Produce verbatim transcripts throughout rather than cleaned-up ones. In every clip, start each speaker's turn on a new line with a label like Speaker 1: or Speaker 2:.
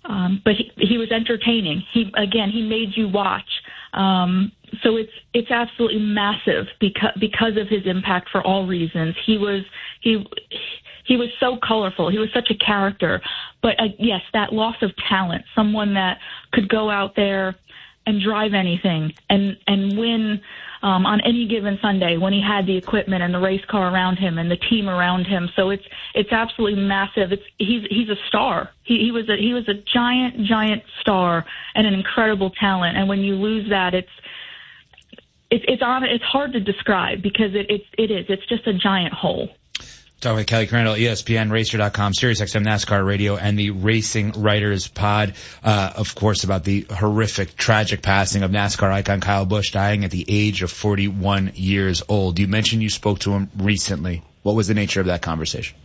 Speaker 1: Um, but he, he was entertaining. He, again, he made you watch. Um, so it's, it's absolutely massive because, because of his impact for all reasons. He was, he, he was so colorful. He was such a character, but uh, yes, that loss of talent, someone that could go out there and drive anything and, and win, um, on any given Sunday when he had the equipment and the race car around him and the team around him. So it's, it's absolutely massive. It's, he's, he's a star. He, he was a, he was a giant, giant star and an incredible talent. And when you lose that, it's, it's, it's on, it's hard to describe because it, it's, it is, it's just a giant hole.
Speaker 2: Talking with Kelly Crandall, E S P N, Racer dot com, Sirius X M NASCAR Radio, and the Racing Writers Pod. Uh, of course, about the horrific, tragic passing of NASCAR icon Kyle Busch, dying at the age of forty-one years old. You mentioned you spoke to him recently. What was the nature of that conversation?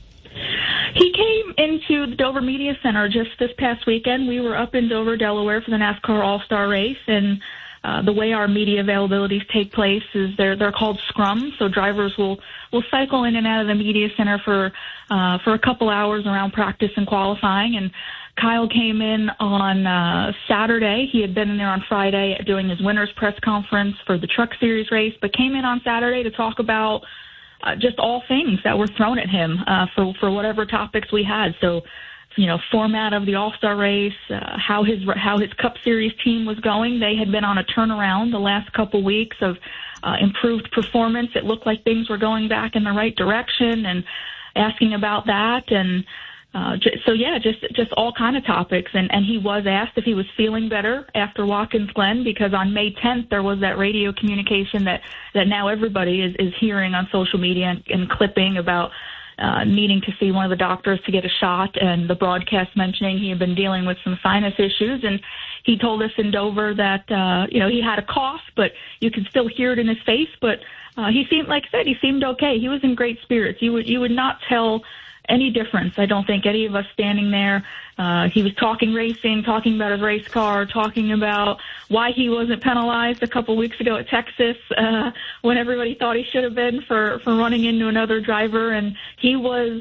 Speaker 1: He came into the Dover Media Center just this past weekend. We were up in Dover, Delaware for the NASCAR All-Star Race, and Uh, the way our media availabilities take place is they're they're called scrums. So drivers will will cycle in and out of the media center for uh, for a couple hours around practice and qualifying. And Kyle came in on uh, Saturday. He had been in there on Friday doing his winner's press conference for the Truck Series race, but came in on Saturday to talk about uh, just all things that were thrown at him uh, for for whatever topics we had. So, you know, format of the All-Star race, uh, how his how his Cup Series team was going. They had been on a turnaround the last couple weeks of uh, improved performance. It looked like things were going back in the right direction, and asking about that. And uh, j- so, yeah, just just all kind of topics. And, and he was asked if he was feeling better after Watkins Glen, because on May tenth there was that radio communication that, that now everybody is, is hearing on social media and, and clipping about Uh, needing to see one of the doctors to get a shot, and the broadcast mentioning he had been dealing with some sinus issues. And he told us in Dover that, uh, you know, he had a cough, but you could still hear it in his face. But uh, he seemed, like I said, he seemed okay. He was in great spirits. You would, you would not tell any difference. I don't think any of us standing there. Uh, he was talking racing, talking about his race car, talking about why he wasn't penalized a couple weeks ago at Texas, uh, when everybody thought he should have been for, for running into another driver. And he was,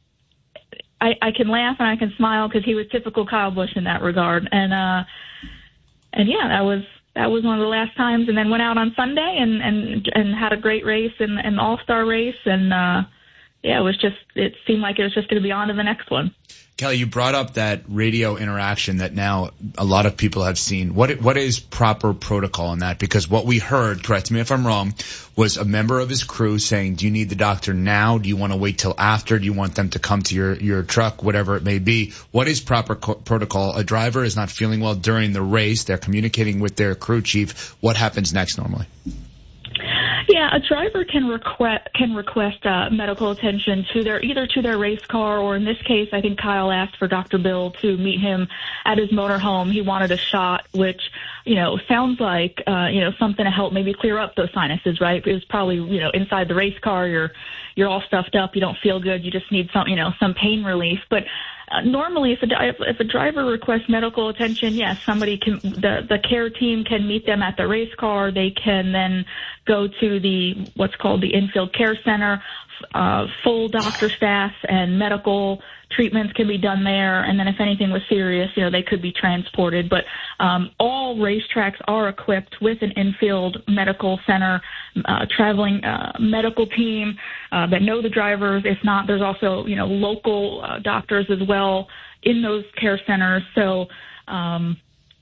Speaker 1: I, I can laugh and I can smile because he was typical Kyle Busch in that regard. And, uh, and yeah, that was, that was one of the last times. And then went out on Sunday and, and, and had a great race and an all-star race. And, uh, yeah, it was just, it seemed like it was just going to be on to the next one.
Speaker 2: Kelly, you brought up that radio interaction that now a lot of people have seen. What what is proper protocol in that? Because what we heard, correct me if I'm wrong, was a member of his crew saying, do you need the doctor now? Do you want to wait till after? Do you want them to come to your, your truck, whatever it may be? What is proper co- protocol? A driver is not feeling well during the race. They're communicating with their crew chief. What happens next normally?
Speaker 1: Yeah, a driver can request can request uh, medical attention to their either to their race car, or in this case, I think Kyle asked for Doctor Bill to meet him at his motorhome. He wanted a shot, which, you know, sounds like uh, you know, something to help maybe clear up those sinuses, right? It was probably, you know, inside the race car, you're you're all stuffed up, you don't feel good, you just need some, you know, some pain relief, but. Uh, normally, if a, if, if a driver requests medical attention, yes, somebody can, the, the care team can meet them at the race car. They can then go to the, what's called the infield care center. Uh, full doctor staff and medical treatments can be done there. And then if anything was serious, you know, they could be transported. But um, all racetracks are equipped with an infield medical center, uh, traveling uh, medical team uh, that know the drivers. If not, there's also, you know, local uh, doctors as well in those care centers. So, um,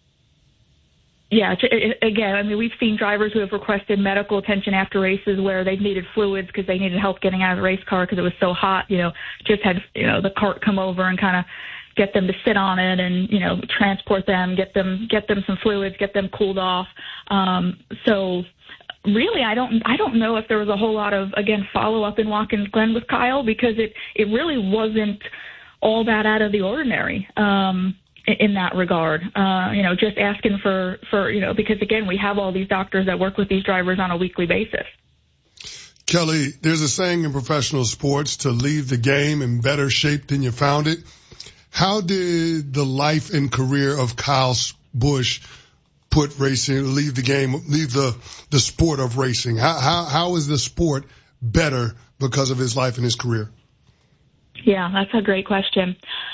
Speaker 1: yeah, again, I mean, we've seen drivers who have requested medical attention after races where they've needed fluids because they needed help getting out of the race car because it was so hot, you know, just had, you know, the cart come over and kind of get them to sit on it and, you know, transport them, get them, get them some fluids, get them cooled off. Um, so really, I don't, I don't know if there was a whole lot of, again, follow up in Watkins Glen with Kyle, because it, it really wasn't all that out of the ordinary. Um, in that regard, uh, you know, just asking for, for, you know, because again, we have all these doctors that work with these drivers on a weekly basis.
Speaker 3: Kelly, there's a saying in professional sports to leave the game in better shape than you found it. How did the life and career of Kyle Busch put racing, leave the game, leave the, the sport of racing? How, how, how is the sport better because of his life and his career?
Speaker 1: Yeah, that's a great question.